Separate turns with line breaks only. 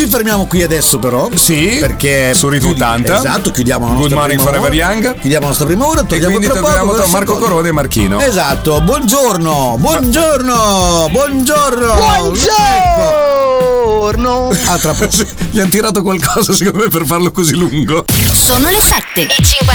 Ci fermiamo qui adesso però.
Sì,
perché
su Ritmo 80.
Esatto, chiudiamo la nostra
Good Morning
prima
Forever
ora.
Young.
Chiudiamo la nostra prima ora,
E
togliamo
quindi
tra
torniamo
poco
tra Marco
secondo.
Corona e Marchino.
Esatto, buongiorno.
Ah, tra poco gli hanno tirato qualcosa secondo me per farlo così lungo.
Sono le 7:50.